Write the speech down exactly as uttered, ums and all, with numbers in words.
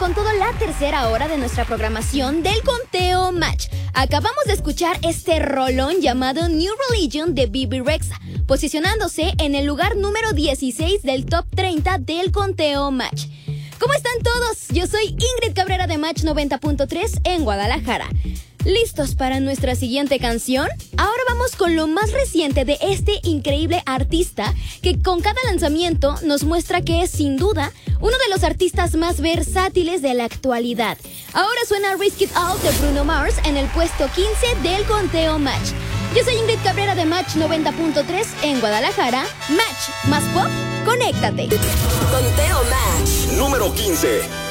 con toda la tercera hora de nuestra programación del Conteo Match. Acabamos de escuchar este rolón llamado New Religion de Bebe Rexha, posicionándose en el lugar número dieciséis del top treinta del Conteo Match. ¿Cómo están todos? Yo soy Ingrid Cabrera de Match noventa punto tres en Guadalajara. ¿Listos para nuestra siguiente canción? Ahora vamos con lo más reciente de este increíble artista que con cada lanzamiento nos muestra que es sin duda uno de los artistas más versátiles de la actualidad. Ahora suena Risk It All de Bruno Mars en el puesto quince del Conteo Match. Yo soy Ingrid Cabrera de Match noventa punto tres en Guadalajara. Match más pop, conéctate. Conteo Match número quince.